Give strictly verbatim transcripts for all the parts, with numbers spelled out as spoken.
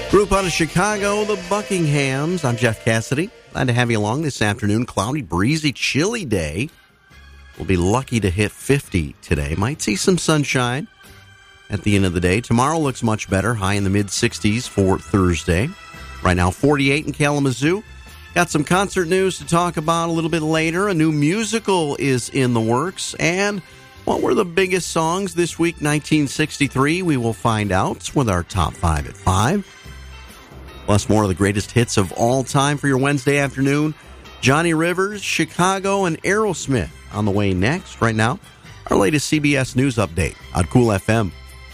Group out of Chicago, the Buckinghams. I'm Jeff Cassidy. Glad to have you along this afternoon. Cloudy, breezy, chilly day. We'll be lucky to hit fifty today. Might see some sunshine at the end of the day. Tomorrow looks much better. High in the mid-sixties for Thursday. Right now, forty-eight in Kalamazoo. Got some concert news to talk about a little bit later. A new musical is in the works. And what were the biggest songs this week, nineteen sixty-three? We will find out with our top five at five. Plus more of the greatest hits of all time for your Wednesday afternoon. Johnny Rivers, Chicago, and Aerosmith on the way next. Right now, our latest C B S News update on Cool F M.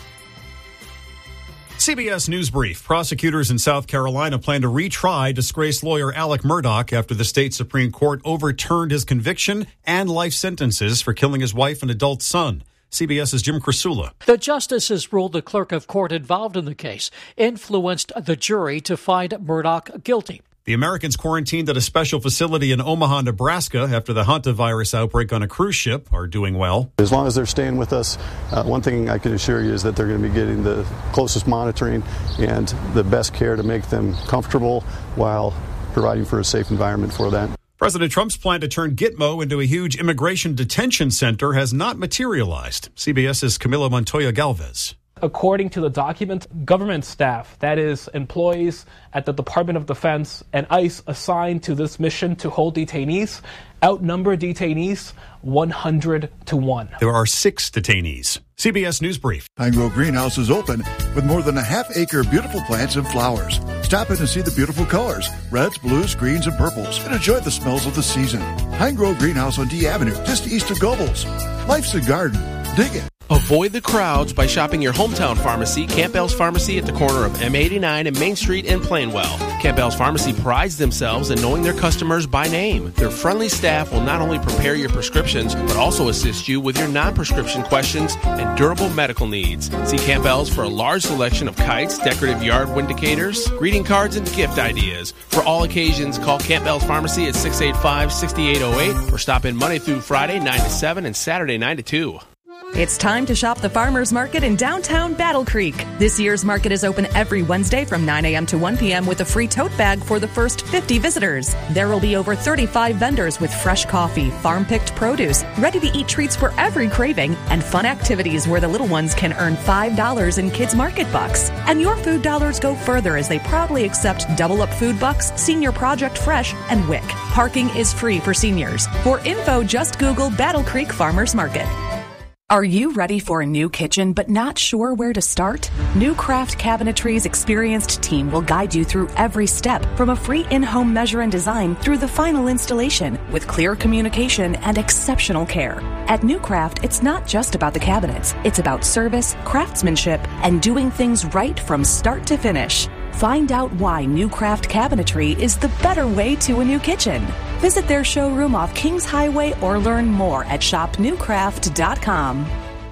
C B S News Brief. Prosecutors in South Carolina plan to retry disgraced lawyer Alec Murdaugh after the state Supreme Court overturned his conviction and life sentences for killing his wife and adult son. CBS's Jim Krasula. The justices ruled the clerk of court involved in the case influenced the jury to find Murdaugh guilty. The Americans quarantined at a special facility in Omaha, Nebraska after the hantavirus outbreak on a cruise ship are doing well. As long as they're staying with us, uh, one thing I can assure you is that they're going to be getting the closest monitoring and the best care to make them comfortable while providing for a safe environment for that. President Trump's plan to turn Gitmo into a huge immigration detention center has not materialized. CBS's Camila Montoya Galvez. According to the document, government staff, that is, employees at the Department of Defense and ICE assigned to this mission to hold detainees, outnumber detainees one hundred to one. There are six detainees. C B S News Brief. Pine Grove Greenhouse is open with more than a half-acre beautiful plants and flowers. Stop in and see the beautiful colors, reds, blues, greens, and purples, and enjoy the smells of the season. Pine Grove Greenhouse on D Avenue, just east of Gobles. Life's a garden. Dig it. Avoid the crowds by shopping your hometown pharmacy, Campbell's Pharmacy, at the corner of M eighty-nine and Main Street in Plainwell. Campbell's Pharmacy prides themselves in knowing their customers by name. Their friendly staff will not only prepare your prescriptions, but also assist you with your non-prescription questions and durable medical needs. See Campbell's for a large selection of kites, decorative yard windicators, greeting cards, and gift ideas. For all occasions, call Campbell's Pharmacy at six eight five, six eight zero eight or stop in Monday through Friday, nine to seven, and Saturday, nine to two. It's time to shop the Farmers Market in downtown Battle Creek. This year's market is open every Wednesday from nine a.m. to one p.m. with a free tote bag for the first fifty visitors. There will be over thirty-five vendors with fresh coffee, farm-picked produce, ready-to-eat treats for every craving, and fun activities where the little ones can earn five dollars in Kids Market Bucks. And your food dollars go further as they proudly accept Double Up Food Bucks, Senior Project Fresh, and W I C. Parking is free for seniors. For info, just Google Battle Creek Farmers Market. Are you ready for a new kitchen but not sure where to start? New Craft Cabinetry's experienced team will guide you through every step, from a free in-home measure and design through the final installation, with clear communication and exceptional care. At New Craft, it's not just about the cabinets. It's about service, craftsmanship, and doing things right from start to finish. Find out why New Craft Cabinetry is the better way to a new kitchen. Visit their showroom off Kings Highway or learn more at shop new craft dot com.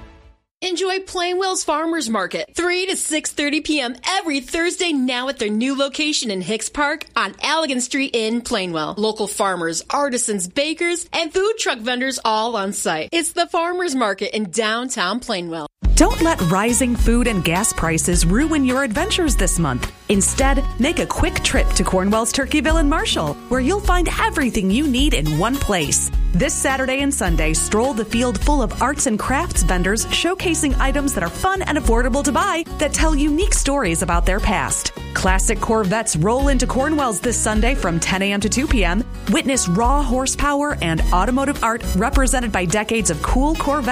Enjoy Plainwell's Farmers Market, three to six thirty p.m. every Thursday now at their new location in Hicks Park on Allegan Street in Plainwell. Local farmers, artisans, bakers, and food truck vendors all on site. It's the Farmers Market in downtown Plainwell. Don't let rising food and gas prices ruin your adventures this month. Instead, make a quick trip to Cornwell's Turkeyville and Marshall, where you'll find everything you need in one place. This Saturday and Sunday, stroll the field full of arts and crafts vendors showcasing items that are fun and affordable to buy that tell unique stories about their past. Classic Corvettes roll into Cornwell's this Sunday from ten a.m. to two p.m. Witness raw horsepower and automotive art represented by decades of cool Corvette